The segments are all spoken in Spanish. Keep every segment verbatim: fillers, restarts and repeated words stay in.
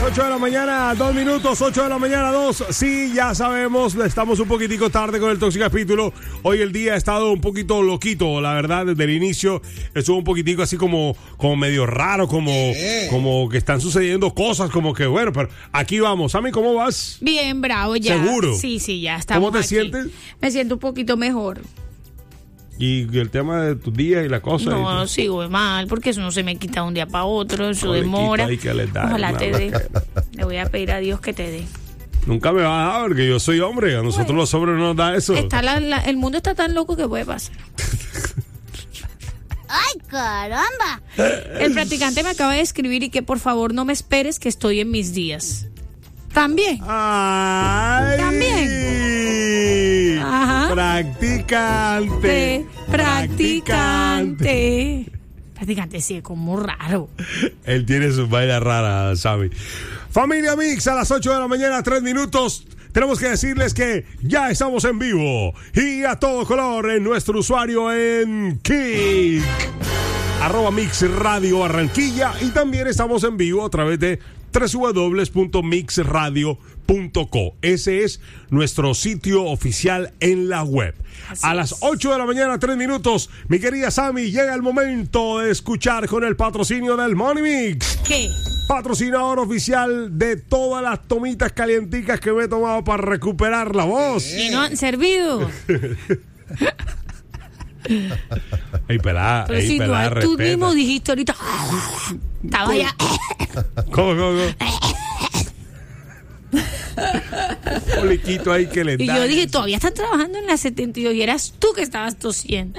ocho de la mañana, dos minutos, ocho de la mañana, dos. Sí, ya sabemos, estamos un poquitico tarde con el Toxicapítulo. Hoy el día ha estado un poquito loquito, la verdad, desde el inicio. Estuvo un poquitico así como, como medio raro, como, eh. como que están sucediendo cosas, como que bueno, pero aquí vamos. Sammy, ¿cómo vas? Bien, bravo, ya. ¿Seguro? Sí, sí, ya estamos. ¿Cómo te aquí. sientes? Me siento un poquito mejor. Y el tema de tus días y la cosa. No, y no sigo mal, porque eso no se me quita de un día para otro, eso no demora. Que le da, Ojalá nada. te dé. Le voy a pedir a Dios que te dé. Nunca me va a dar, porque yo soy hombre. A nosotros bueno, los hombres no nos da eso. Está la, la, el mundo está tan loco que puede pasar. ¡Ay, caramba! El practicante me acaba de escribir y que por favor no me esperes que estoy en mis días. También. Ay. También. Ajá. Practicante. Practicante. Practicante, sí, es como raro. Él tiene sus vainas raras, Sammy. Familia Mix, a las ocho de la mañana, tres minutos. Tenemos que decirles que ya estamos en vivo y a todo color en nuestro usuario en Kik. Arroba Mix Radio Barranquilla. Y también estamos en vivo a través de doble u doble u doble u punto mix radio punto co. Ese es nuestro sitio oficial en la web. Así a es. Las ocho de la mañana, tres minutos, mi querida Sammy, llega el momento de escuchar con el patrocinio del Money Mix. ¿Qué? Patrocinador oficial de todas las tomitas calienticas que me he tomado para recuperar la voz. Y no han servido. Ey, pelada, pero ey, si pelada, no, tú respeta. mismo dijiste ahorita. Estaba ya. ¿Cómo, cómo, cómo? Un liquito ahí que le y da. yo dije, todavía están trabajando en la setenta y dos y eras tú que estabas tosiendo.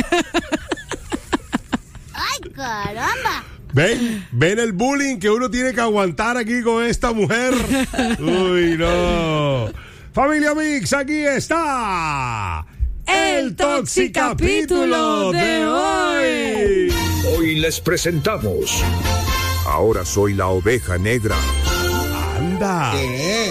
¡Ay, caramba! ¿Ven? ¿Ven el bullying que uno tiene que aguantar aquí con esta mujer? Uy, no. Familia Mix, aquí está el Toxicapítulo de hoy. Hoy les presentamos Ahora soy la oveja negra. Anda. ¿Qué?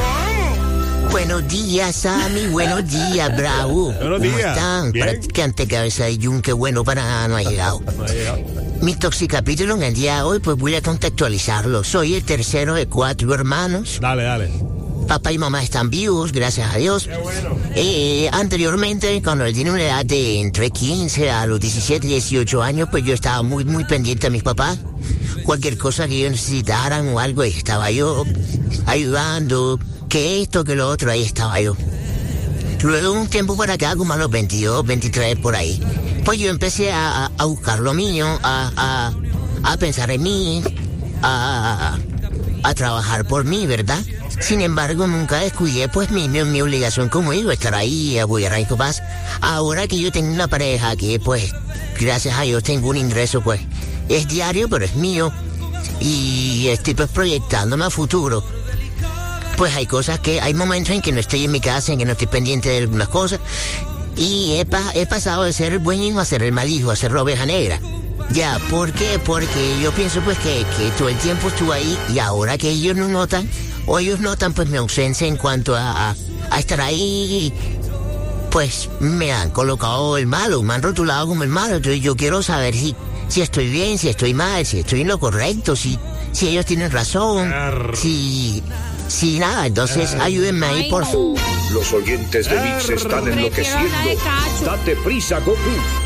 Buenos días, Sammy. Buenos días, Bravo. Buenos días. ¿Cómo están? Bien. Practicante cabeza de yunque, bueno, para nada no ha llegado. No ha llegado. Mi Toxicapítulo en el día de hoy, pues voy a contextualizarlo. Soy el tercero de cuatro hermanos. Dale, dale. Papá y mamá están vivos, gracias a Dios. Qué bueno. Eh, anteriormente, cuando él tiene una edad de entre quince a los diecisiete, dieciocho años, pues yo estaba muy, muy pendiente a mis papás. Cualquier cosa que ellos necesitaran o algo, ahí estaba yo ayudando, que esto, que lo otro, ahí estaba yo. Luego, un tiempo para acá, como a los veintidós, veintitrés, por ahí, pues yo empecé a, a buscar lo mío, a, a, a pensar en mí, a, a trabajar por mí, ¿verdad? Sin embargo, nunca descuidé pues mi, mi, mi obligación como hijo, estar ahí, apoyar a mis papás. Ahora que yo tengo una pareja que pues, gracias a Dios tengo un ingreso pues, es diario pero es mío. Y estoy pues proyectándome a futuro. Pues hay cosas que, hay momentos en que no estoy en mi casa, en que no estoy pendiente de algunas cosas. Y he, pa, he pasado de ser el buen hijo a ser el mal hijo, a ser la oveja negra. Ya, ¿por qué? Porque yo pienso pues que, que todo el tiempo estuve ahí y ahora que ellos no notan, o ellos notan pues mi ausencia en cuanto a, a, a estar ahí, pues me han colocado el malo, me han rotulado como el malo. Entonces yo quiero saber si, si estoy bien, si estoy mal, si estoy en lo correcto, si, si ellos tienen razón, si, si nada. Entonces ayúdenme ahí, por favor. Los oyentes de Mix están enloqueciendo. Date prisa, Goku.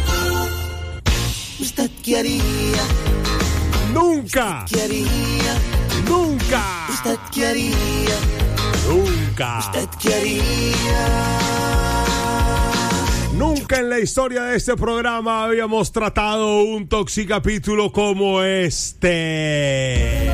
¿Usted qué haría? Nunca. ¿Qué haría? Nunca. ¿Usted qué haría? Nunca. ¿Usted qué haría? Nunca en la historia de este programa habíamos tratado un toxicapítulo como este.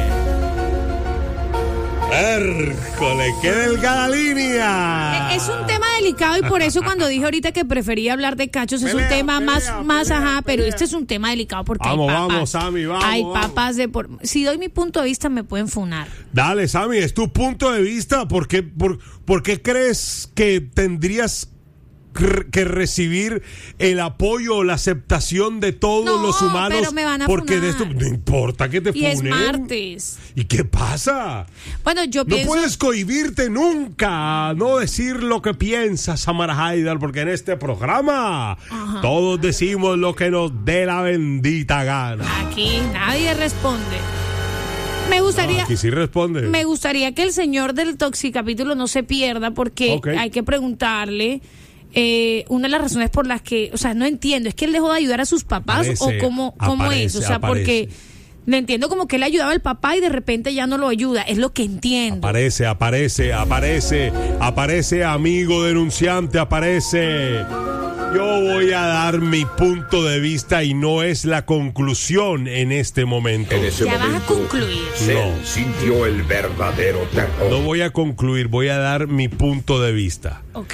¡Hércole! ¡Qué delgada línea! Es un tema delicado y por eso cuando dije ahorita que prefería hablar de cachos es pelea, un tema pelea, más, pelea, más pelea, ajá, pero pelea. este es un tema delicado porque Vamos, hay papas. vamos, Sammy, vamos, Hay vamos. papas de por... Si doy mi punto de vista me pueden funar. Dale, Sammy, es tu punto de vista. ¿Por qué, por, por qué crees que tendrías que recibir el apoyo o la aceptación de todos No, los humanos? pero me van a porque de funar. esto no importa que te Y es funen. martes. ¿Y qué pasa? Bueno, yo No pienso... puedes cohibirte nunca, no decir lo que piensas, Samara Haidar, porque en este programa Ajá. todos decimos lo que nos dé la bendita gana. Aquí nadie responde. Me gustaría, No, aquí sí responde. me gustaría que el señor del Toxicapítulo no se pierda porque Ok. hay que preguntarle eh, una de las razones por las que, o sea, no entiendo, ¿es que él dejó de ayudar a sus papás Aparece, o cómo, cómo aparece, es? O sea, aparece. porque le entiendo como que él ayudaba al papá y de repente ya no lo ayuda, es lo que entiendo. Aparece, aparece, aparece, aparece, amigo denunciante, aparece. Yo voy a dar mi punto de vista y no es la conclusión en este momento. En ese Ya vas a momento, concluir. Zen No. sintió el verdadero terror. No voy a concluir, voy a dar mi punto de vista. Ok.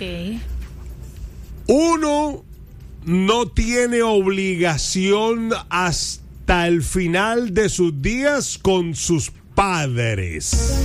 Uno no tiene obligación hasta el final de sus días con sus padres.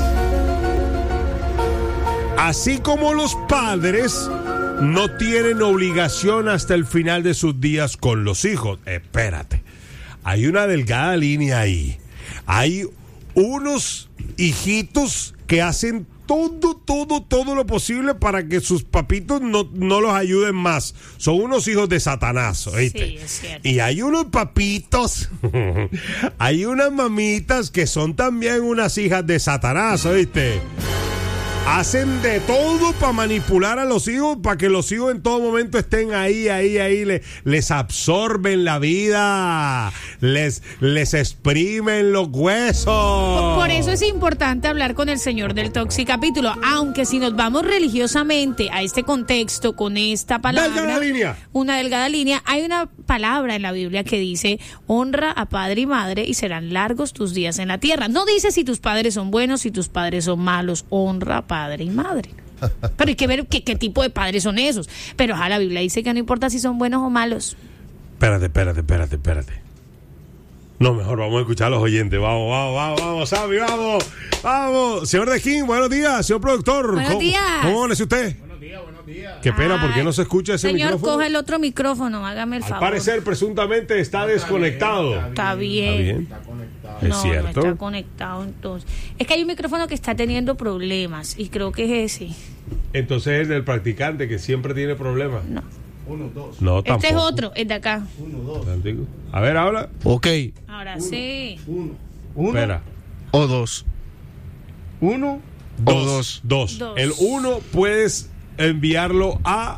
Así como los padres no tienen obligación hasta el final de sus días con los hijos. Espérate, hay una delgada línea ahí. Hay unos hijitos que hacen todo, todo, todo lo posible para que sus papitos no, no los ayuden más. Son unos hijos de Satanás, ¿oíste? Sí, es cierto. Y hay unos papitos, hay unas mamitas que son también unas hijas de Satanás, ¿oíste? Hacen de todo para manipular a los hijos, para que los hijos en todo momento estén ahí, ahí, ahí, le, les absorben la vida, les, les exprimen los huesos. Por, por eso es importante hablar con el señor del Toxicapítulo, aunque si nos vamos religiosamente a este contexto con esta palabra, Delgada línea. una delgada línea, hay una palabra en la Biblia que dice, honra a padre y madre y serán largos tus días en la tierra. No dice si tus padres son buenos, si tus padres son malos, honra a padre y madre. Pero hay que ver qué, qué tipo de padres son esos. Pero ajá, la Biblia dice que no importa si son buenos o malos. Espérate, espérate, espérate, espérate. No, mejor vamos a escuchar a los oyentes. Vamos, vamos, vamos, vamos, Sammy, vamos, vamos. Señor de King, buenos días, señor productor. Buenos ¿Cómo, días. ¿Cómo amanece usted? Buenos días, buenos días. Qué pena, ¿por qué no se escucha ese Señor, micrófono? coja el otro micrófono, hágame el Al favor. parecer, presuntamente está desconectado. Está bien. ¿Está bien? ¿Es No, cierto? no está conectado entonces. Es que hay un micrófono que está teniendo problemas y creo que es ese. Entonces es el del practicante que siempre tiene problemas. No. No, tampoco. Este es otro, el de acá. Contigo. A ver, habla. Ok, Ahora sí. uno Espera. o dos. Uno o dos. Dos. Dos. El uno puedes enviarlo a...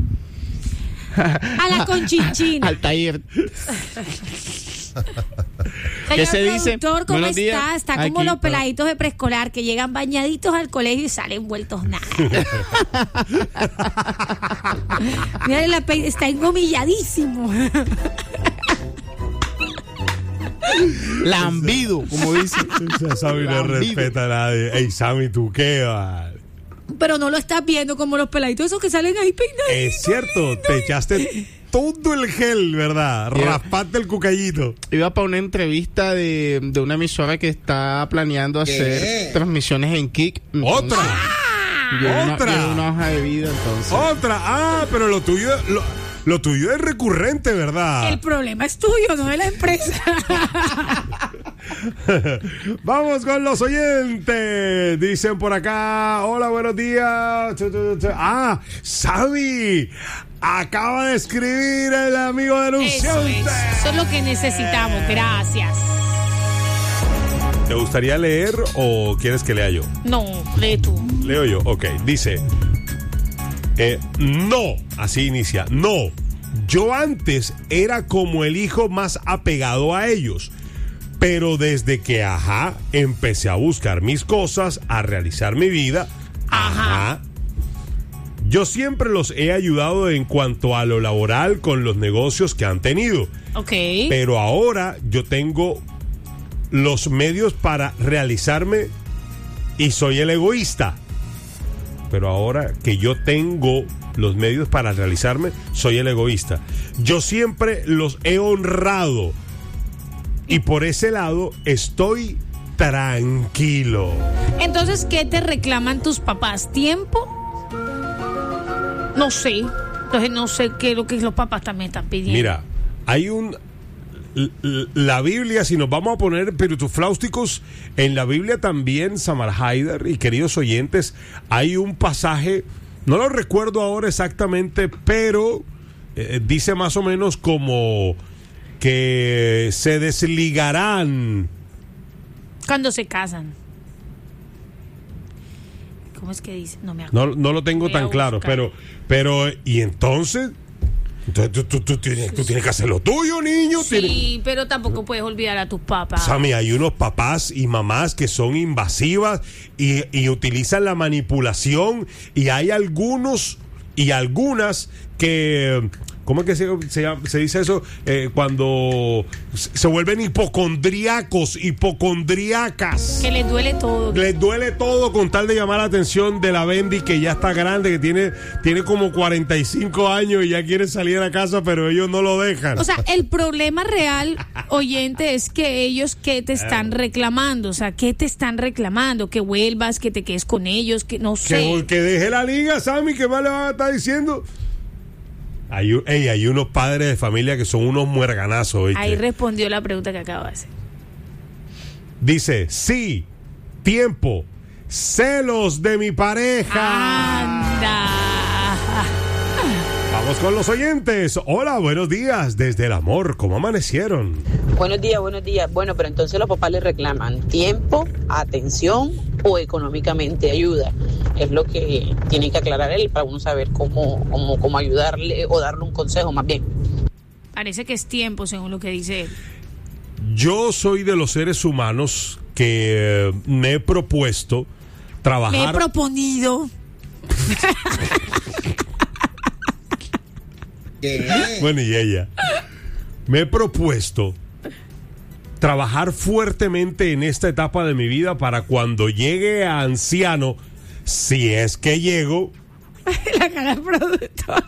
A la conchinchina. Al taller. Señor ¿Qué se dice? productor, ¿cómo Buenos días. está? Está como Aquí, los pero- peladitos de preescolar que llegan bañaditos al colegio y salen vueltos nada. Mira, la pe- está engomilladísimo. Lambido, como dice. Esa Sammy no Lambido. respeta a nadie. Ey, Sammy, ¿tú qué? Vale? Pero no lo estás viendo como los peladitos esos que salen ahí peinados. Es cierto, te echaste todo el gel, ¿verdad? Yeah. Raspaste el cucayito. Iba para una entrevista de, de una emisora que está planeando hacer transmisiones en Kik. Entonces, ¡Otra! llevo una- ¡Otra! llevo una hoja de vida, entonces. Otra. Ah, pero lo tuyo, lo, lo tuyo es recurrente, ¿verdad? El problema es tuyo, no de la empresa. Vamos con los oyentes. Dicen por acá, hola, buenos días. Tu, tu, tu, tu. Ah, Sammy, acaba de escribir el amigo Eso denunciante. es, eso es lo que necesitamos, gracias. ¿Te gustaría leer o quieres que lea yo? No, lee tú. Leo yo, ok. Dice, eh, no, así inicia, no. Yo antes era como el hijo más apegado a ellos. Pero desde que, ajá, empecé a buscar mis cosas, a realizar mi vida, ajá, Ajá. yo siempre los he ayudado en cuanto a lo laboral con los negocios que han tenido. Ok. Pero ahora yo tengo los medios para realizarme y soy el egoísta. Pero ahora que yo tengo los medios para realizarme, soy el egoísta. Yo siempre los he honrado. Y por ese lado estoy tranquilo. Entonces, ¿qué te reclaman tus papás? ¿Tiempo? No sé. Entonces, no sé qué es lo que los papás también están pidiendo. Mira, hay un... l- l- La Biblia, si nos vamos a poner peritufláusticos, en la Biblia también, Samar Haider y queridos oyentes, hay un pasaje, no lo recuerdo ahora exactamente, pero eh, dice más o menos como que se desligarán Cuando se casan. ¿Cómo es que dice? No me acuerdo. No, no lo tengo Voy a tan claro, buscar. pero, pero, ¿y entonces? Entonces tú, tú, tú tienes, tú tienes que hacer lo tuyo, niño. Tienes- Sí, pero tampoco puedes olvidar a tus papás. Sammy, hay unos papás y mamás que son invasivas y, y utilizan la manipulación, y hay algunos y algunas que, ¿cómo es que se, se, llama- se dice eso? Eh, cuando se se vuelven hipocondríacos, hipocondríacas. Que les duele todo. Les duele todo con tal de llamar la atención de la Bendy, que ya está grande, que tiene, tiene como cuarenta y cinco años y ya quiere salir a la casa, pero ellos no lo dejan. O sea, el problema real, oyente, es que ellos que te Ah. están reclamando. O sea, ¿qué te están reclamando? Que vuelvas, que te quedes con ellos, que no sé. Que, que deje la liga, Sammy, ¿qué más le van a estar diciendo? Hay, un- ey, hay unos padres de familia que son unos muerganazos, ¿oíste? Ahí respondió la pregunta que acabo de hacer. Dice, sí, tiempo, celos de mi pareja. Anda. Vamos con los oyentes. Hola, buenos días, desde el amor, ¿cómo amanecieron? Buenos días, buenos días. Bueno, pero entonces los papás le reclaman tiempo, atención o económicamente ayuda. Es lo que tiene que aclarar él para uno saber cómo, cómo, cómo ayudarle o darle un consejo más bien. Parece que es tiempo, según lo que dice él. Yo soy de los seres humanos que eh, me he propuesto trabajar. Me he proponido. Bueno, y ella. Me he propuesto trabajar fuertemente en esta etapa de mi vida para cuando llegue a anciano, si es que llego. La cara del productor.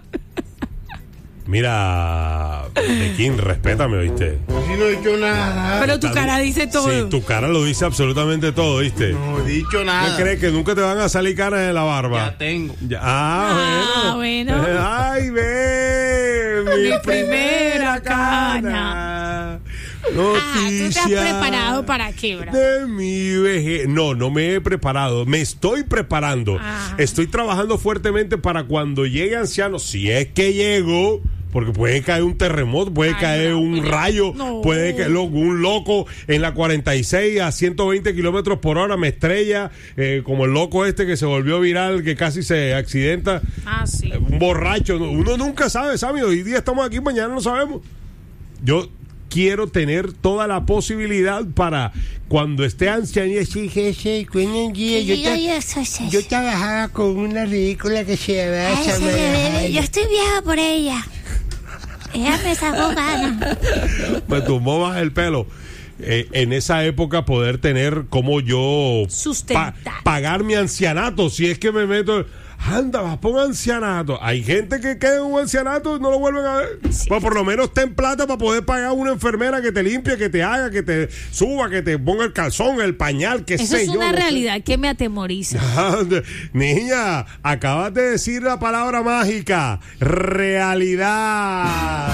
Mira, Tequín, respétame, ¿oíste? Si no he dicho nada. Pero tu cara dice todo. Sí, tu cara lo dice absolutamente todo, ¿viste? No he dicho nada. ¿No crees que nunca te van a salir caras en la barba? Ya tengo. Ya- ah, Ah, bueno. bueno. Ay, ve, mi, Mi primera primera cana. Ah, ¿tú te has Noticia preparado para qué, bro? de mi vejez. No, no me he preparado. Me estoy preparando. Ah. Estoy trabajando fuertemente para cuando llegue anciano, si es que llego. Porque puede caer un terremoto, puede Ay, caer no, un pero- rayo, no. puede caer lo- un loco en la cuarenta y seis a ciento veinte kilómetros por hora, me estrella, eh, como el loco este que se volvió viral, que casi se accidenta. Ah, sí. Eh, Un borracho, uno nunca sabe, Sammy. Hoy día estamos aquí, mañana no sabemos. Yo quiero tener toda la posibilidad para cuando esté anciano. Sí, sí, sí, buenos días. Yo, tra- yo trabajaba con una ridícula que se llamaba Ay, ese Samara bebé, Jaya. yo estoy vieja por ella. Ella me sacó ganas. Me tumbó más el pelo. Eh, en esa época poder tener como yo Sustentar. pagar mi ancianato, si es que me meto. Anda, vas por un ancianato. Hay gente que queda en un ancianato y no lo vuelven a ver. Pues por lo menos ten plata para poder pagar una enfermera que te limpie, que te haga, que te suba, que te ponga el calzón, el pañal, que Eso sé es yo. una no sé. realidad que me atemoriza. Anda, niña, acabas de decir la palabra mágica, realidad.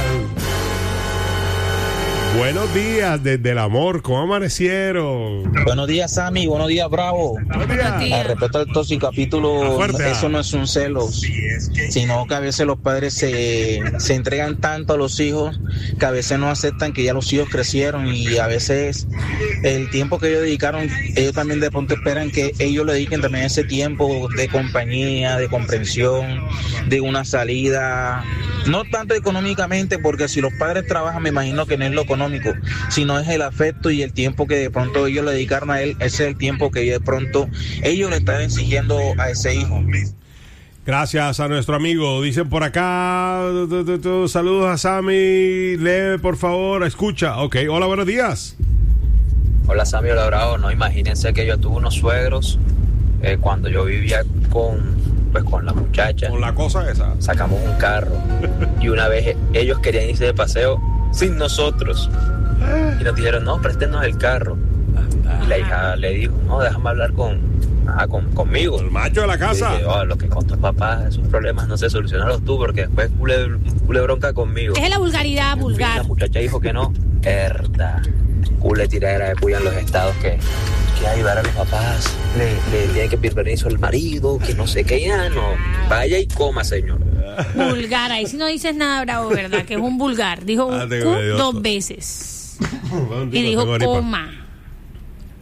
Buenos días desde el amor, ¿cómo amanecieron? Buenos días, Sammy. Buenos días, Bravo. Buenos días. días. Al respecto al tóxico capítulo, Fuerte. eso no es un celos, sino que a veces los padres se, se entregan tanto a los hijos que a veces no aceptan que ya los hijos crecieron, y a veces el tiempo que ellos dedicaron, ellos también de pronto esperan que ellos le dediquen también ese tiempo de compañía, de comprensión, de una salida, no tanto económicamente, porque si los padres trabajan, me imagino que no es lo económico, sino es el afecto y el tiempo que de pronto ellos le dedicaron a él. Ese es el tiempo que de pronto ellos le están exigiendo a ese hijo. Gracias a nuestro amigo. Dicen por acá, tu, tu, tu, saludos a Sammy. Lee, por favor, escucha. Ok, hola, buenos días. Hola, Sammy, hola, Bravo. No, imagínense que yo tuve unos suegros eh, cuando yo vivía con, pues, con la muchacha. Con la cosa esa. Sacamos un carro y una vez eh, ellos querían irse de paseo sin nosotros y nos dijeron, no, préstenos el carro. Y la hija le dijo, no, déjame hablar con, ah, con conmigo. El macho de la casa. Y dije, oh, lo que con tus papás, esos problemas no sé, solucionarlos tú, porque después cule, cule bronca conmigo. Es la vulgaridad La vulgar. muchacha dijo que no. Herda. Cule tiradera de puya en los estados que, que ayudar a los papás. Le, le tiene que pedir permiso al marido, que no sé qué, ya no. Vaya y coma, señor. Vulgar. Ahí si no dices nada, Bravo, ¿verdad? Que es un vulgar. Dijo Ah, cu tengo idiota. dos veces. Bueno, Y dijo tengo gripa. coma.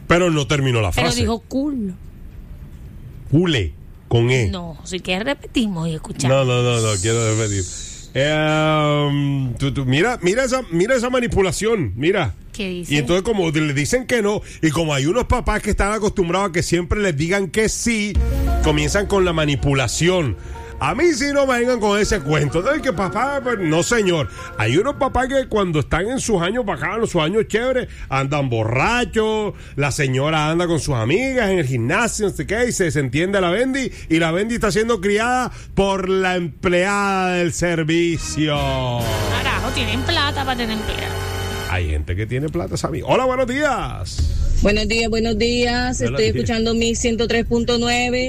Pero no terminó la Pero frase. dijo culo. Cule, con E. No, si quieres repetimos y escuchamos. No, no, no, no, quiero repetir. Eh, um, tú, tú, mira, mira esa, mira esa manipulación, mira. ¿Qué dice? Y entonces como le dicen que no, y como hay unos papás que están acostumbrados a que siempre les digan que sí, comienzan con la manipulación. A mí sí no me vengan con ese cuento. No, que papá, pues, no señor. Hay unos papás que cuando están en sus años bajados, sus años chéveres, andan borrachos, la señora anda con sus amigas en el gimnasio, no sé qué, y se desentiende la Bendy, y la Bendy está siendo criada por la empleada del servicio. Carajo, tienen plata para tener empleado. Hay gente que tiene plata, Sammy. Hola, buenos días. Buenos días, buenos días. Hola, Estoy tía. escuchando mi ciento tres punto nueve.